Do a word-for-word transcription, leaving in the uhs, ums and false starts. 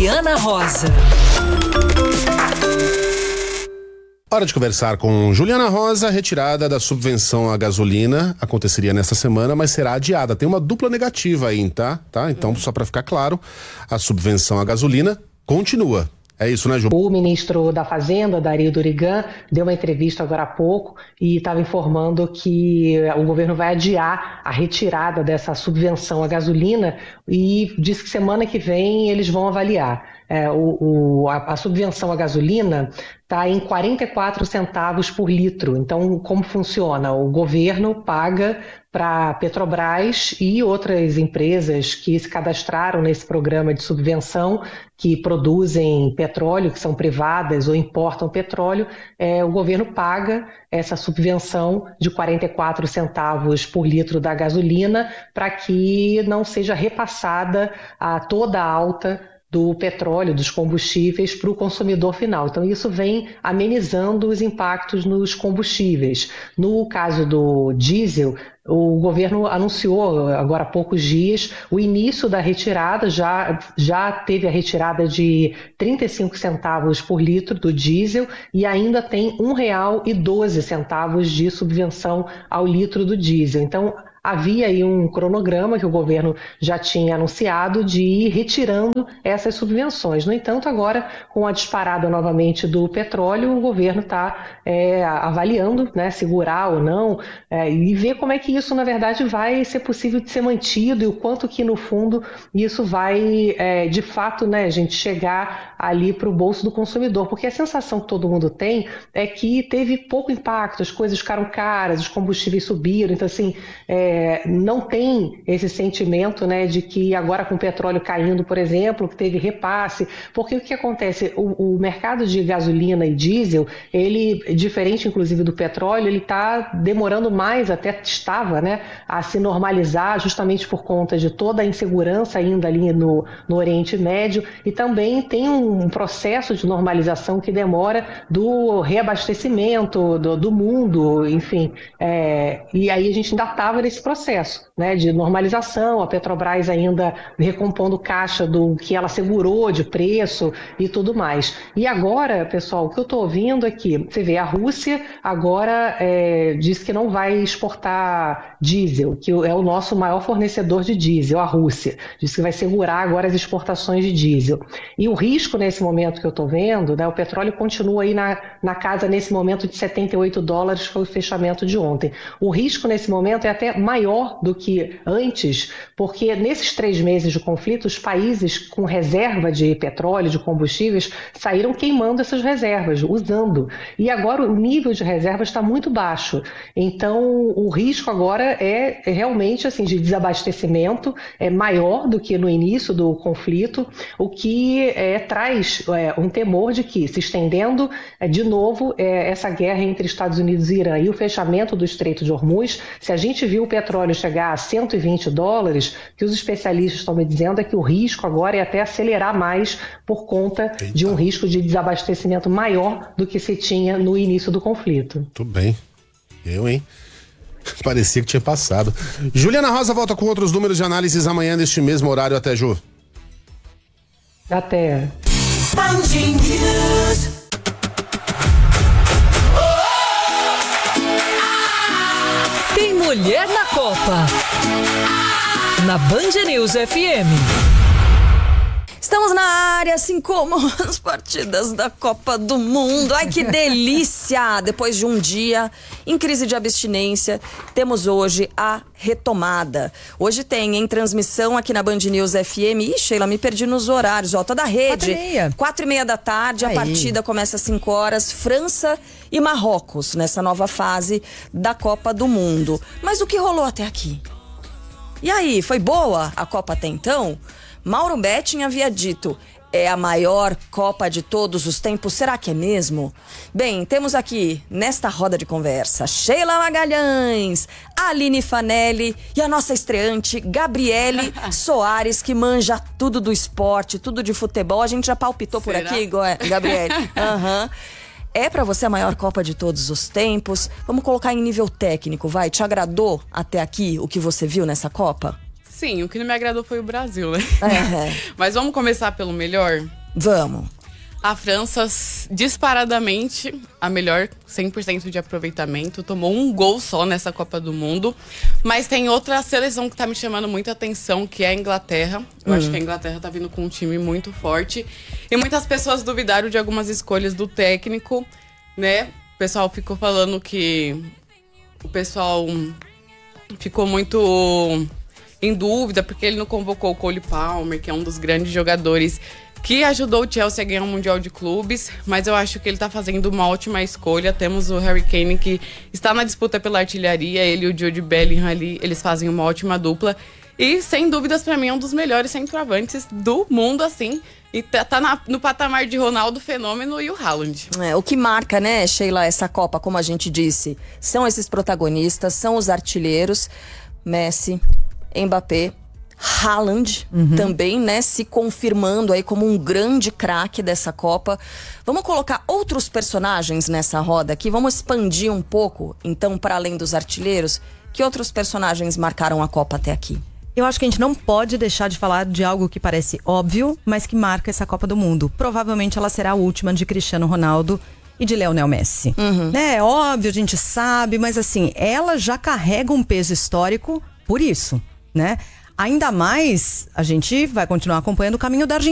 Juliana Rosa. Hora de conversar com Juliana Rosa. Retirada da subvenção à gasolina aconteceria nesta semana, mas será adiada. Tem uma dupla negativa aí, tá? tá? Então, só para ficar claro, a subvenção à gasolina continua. É isso, né, Ju? O ministro da Fazenda, Dario Durigan, deu uma entrevista agora há pouco e estava informando que o governo vai adiar a retirada dessa subvenção à gasolina e disse que semana que vem eles vão avaliar. É, o, o, a, a subvenção à gasolina está em quarenta e quatro centavos por litro. Então, como funciona? O governo paga para a Petrobras e outras empresas que se cadastraram nesse programa de subvenção, que produzem petróleo, que são privadas ou importam petróleo, é, o governo paga essa subvenção de quarenta e quatro centavos por litro da gasolina para que não seja repassada a toda a alta do petróleo, dos combustíveis para o consumidor final. Então isso vem amenizando os impactos nos combustíveis. No caso do diesel, o governo anunciou agora há poucos dias o início da retirada, já, já teve a retirada de trinta e cinco centavos por litro do diesel e ainda tem um real e doze centavos de subvenção ao litro do diesel. Então, havia aí um cronograma que o governo já tinha anunciado de ir retirando essas subvenções. No entanto, agora, com a disparada novamente do petróleo, o governo está é, avaliando, né, segurar ou não, é, e ver como é que isso, na verdade, vai ser possível de ser mantido e o quanto que, no fundo, isso vai, é, de fato, né, gente, chegar ali para o bolso do consumidor. Porque a sensação que todo mundo tem é que teve pouco impacto, as coisas ficaram caras, os combustíveis subiram, então, assim, é, É, não tem esse sentimento, né, de que agora com o petróleo caindo, por exemplo, que teve repasse, porque o que acontece, o, o mercado de gasolina e diesel, ele, diferente inclusive do petróleo, ele está demorando mais, até estava, né, a se normalizar justamente por conta de toda a insegurança ainda ali no, no Oriente Médio e também tem um processo de normalização que demora do reabastecimento do, do mundo, enfim, é, e aí a gente ainda estava nesse processo, né, de normalização, a Petrobras ainda recompondo caixa do que ela segurou de preço e tudo mais. E agora, pessoal, o que eu estou ouvindo aqui, você vê, a Rússia agora é, diz que não vai exportar diesel, que é o nosso maior fornecedor de diesel, a Rússia. Diz que vai segurar agora as exportações de diesel. E o risco nesse momento que eu estou vendo, né, o petróleo continua aí na, na casa, nesse momento, de setenta e oito dólares, foi o fechamento de ontem. O risco nesse momento é até maior do que antes, porque nesses três meses de conflito, os países com reserva de petróleo, de combustíveis, saíram queimando essas reservas, usando. E agora o nível de reserva está muito baixo. Então, o risco agora é realmente assim, de desabastecimento, é maior do que no início do conflito, o que é, traz é, um temor de que, se estendendo é, de novo é, essa guerra entre Estados Unidos e Irã e o fechamento do Estreito de Hormuz, se a gente viu o petróleo chegar a cento e vinte dólares, que os especialistas estão me dizendo é que o risco agora é até acelerar mais por conta Eita. de um risco de desabastecimento maior do que se tinha no início do conflito. Tudo bem. Eu, hein? Parecia que tinha passado. Juliana Rosa volta com outros números de análises amanhã neste mesmo horário. Até, Ju. Até. Tem mulher na Copa. Na Band News F M. Estamos na área, assim como as partidas da Copa do Mundo. Ai, que delícia! Depois de um dia em crise de abstinência, temos hoje a retomada. Hoje tem em transmissão aqui na Band News F M. Ih, Sheila, me perdi nos horários. Ó, toda a rede. Quatro e meia. Quatro e meia da tarde, Aí. A partida começa às cinco horas. França e Marrocos, nessa nova fase da Copa do Mundo. Mas o que rolou até aqui? E aí, foi boa a Copa até então? Mauro Betting havia dito, é a maior Copa de todos os tempos, será que é mesmo? Bem, temos aqui, nesta roda de conversa, Sheila Magalhães, Aline Fanelli e a nossa estreante, Gabriele Soares, que manja tudo do esporte, tudo de futebol. A gente já palpitou será? Por aqui, Gabriele? Aham. Uhum. É pra você a maior Copa de todos os tempos? Vamos colocar em nível técnico, vai? Te agradou até aqui o que você viu nessa Copa? Sim, o que não me agradou foi o Brasil, né? É. Mas vamos começar pelo melhor? Vamos. A França, disparadamente, a melhor cem por cento de aproveitamento. Tomou um gol só nessa Copa do Mundo. Mas tem outra seleção que tá me chamando muita atenção, que é a Inglaterra. Eu hum. acho que a Inglaterra tá vindo com um time muito forte. E muitas pessoas duvidaram de algumas escolhas do técnico, né? O pessoal ficou falando que... O pessoal ficou muito em dúvida, porque ele não convocou o Cole Palmer, que é um dos grandes jogadores que ajudou o Chelsea a ganhar o Mundial de Clubes, mas eu acho que ele tá fazendo uma ótima escolha. Temos o Harry Kane, que está na disputa pela artilharia, ele e o Jude Bellingham ali, eles fazem uma ótima dupla. E, sem dúvidas, pra mim, é um dos melhores centroavantes do mundo, assim. E tá, tá na, no patamar de Ronaldo Fenômeno e o Haaland. É, o que marca, né, Sheila, essa Copa, como a gente disse, são esses protagonistas, são os artilheiros, Messi, Mbappé, Haaland uhum. também, né, se confirmando aí como um grande craque dessa Copa. Vamos colocar outros personagens nessa roda aqui, vamos expandir um pouco, então, para além dos artilheiros. Que outros personagens marcaram a Copa até aqui? Eu acho que a gente não pode deixar de falar de algo que parece óbvio, mas que marca essa Copa do Mundo. Provavelmente ela será a última de Cristiano Ronaldo e de Lionel Messi. Uhum. Né, é óbvio, a gente sabe, mas assim, ela já carrega um peso histórico por isso, né? Ainda mais, a gente vai continuar acompanhando o caminho da Argentina.